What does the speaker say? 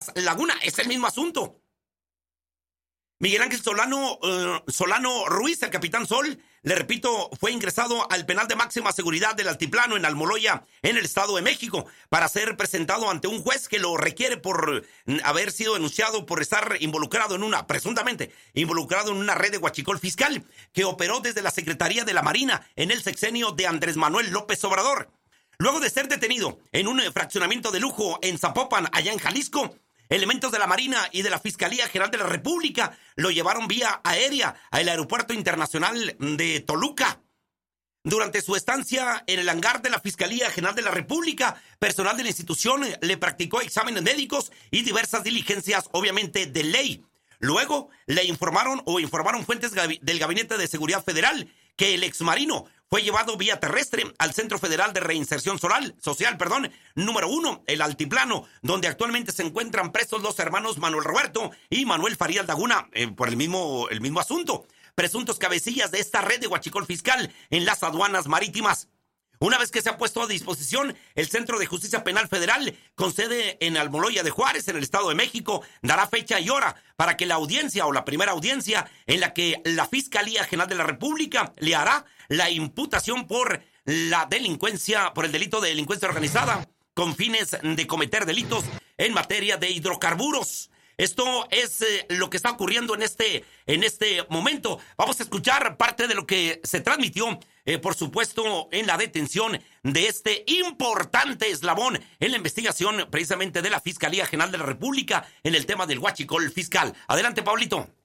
Farías Laguna. Es el mismo asunto. Miguel Ángel Solano Ruiz, el Capitán Sol, le repito, fue ingresado al penal de máxima seguridad del Altiplano en Almoloya, en el Estado de México, para ser presentado ante un juez que lo requiere por haber sido denunciado por estar presuntamente involucrado en una red de huachicol fiscal que operó desde la Secretaría de la Marina en el sexenio de Andrés Manuel López Obrador. Luego de ser detenido en un fraccionamiento de lujo en Zapopan, allá en Jalisco, elementos de la Marina y de la Fiscalía General de la República lo llevaron vía aérea al Aeropuerto Internacional de Toluca. Durante su estancia en el hangar de la Fiscalía General de la República, personal de la institución le practicó exámenes médicos y diversas diligencias, obviamente, de ley. Luego le informaron fuentes del Gabinete de Seguridad Federal que el exmarino fue llevado vía terrestre al Centro Federal de Reinserción Social, número 1, el Altiplano, donde actualmente se encuentran presos los hermanos Manuel Roberto y Manuel Farías Laguna, por el mismo asunto, presuntos cabecillas de esta red de huachicol fiscal en las aduanas marítimas. Una vez que se ha puesto a disposición el Centro de Justicia Penal Federal, con sede en Almoloya de Juárez, en el Estado de México, dará fecha y hora para que la audiencia o la primera audiencia en la que la Fiscalía General de la República le hará la imputación por la delincuencia, por el delito de delincuencia organizada, con fines de cometer delitos en materia de hidrocarburos. Esto es lo que está ocurriendo en este momento. Vamos a escuchar parte de lo que se transmitió, por supuesto, en la detención de este importante eslabón en la investigación precisamente de la Fiscalía General de la República en el tema del huachicol fiscal. Adelante, Pablito.